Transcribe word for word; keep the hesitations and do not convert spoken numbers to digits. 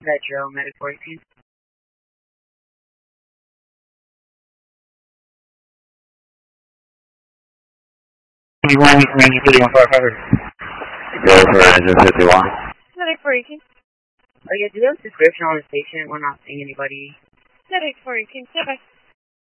Metro, medic fourteen. twenty-one, Ranger fifty-one five hundred. Go for Ranger fifty-one. Medic fourteen. Oh yeah, do you have a description on the station? We're not seeing anybody. Medic fourteen, step by.